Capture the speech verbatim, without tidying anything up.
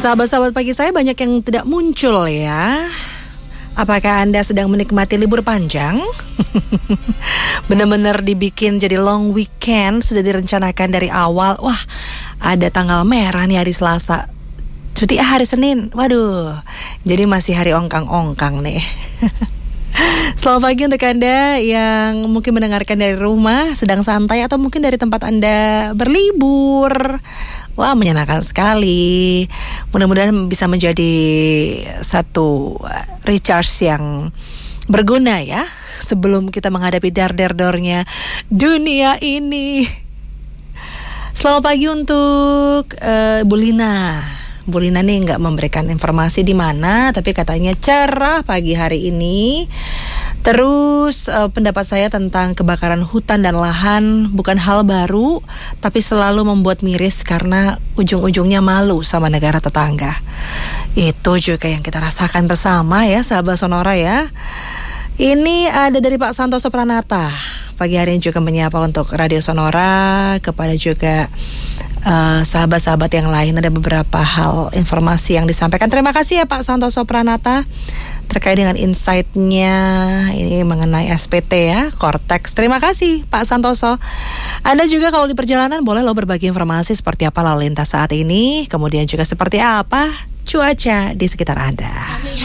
Sahabat-sahabat pagi saya banyak yang tidak muncul ya. Apakah Anda sedang menikmati libur panjang? Benar-benar dibikin jadi long weekend, sudah direncanakan dari awal. Wah, ada tanggal merah nih hari Selasa, cuti hari Senin. Waduh, jadi masih hari ongkang-ongkang nih. Selamat pagi untuk Anda yang mungkin mendengarkan dari rumah, sedang santai, atau mungkin dari tempat Anda berlibur. Wah, menyenangkan sekali. Mudah-mudahan bisa menjadi satu recharge yang berguna ya, sebelum kita menghadapi dar-dar-dornya dunia ini. Selamat pagi untuk uh, Bu Lina. Bu Lina nih nggak memberikan informasi di mana, tapi katanya cerah pagi hari ini. Terus uh, pendapat saya tentang kebakaran hutan dan lahan bukan hal baru, tapi selalu membuat miris karena ujung-ujungnya malu sama negara tetangga. Itu juga yang kita rasakan bersama ya, sahabat Sonora ya. Ini ada dari Pak Santoso Pranata. Pagi hari ini juga menyapa untuk Radio Sonora, kepada juga uh, sahabat-sahabat yang lain. Ada beberapa hal informasi yang disampaikan. Terima kasih ya Pak Santoso Pranata terkait dengan insight-nya ini mengenai S P T ya, Cortex. Terima kasih Pak Santoso. Anda juga kalau di perjalanan boleh lo berbagi informasi seperti apa lalu lintas saat ini, kemudian juga seperti apa cuaca di sekitar Anda.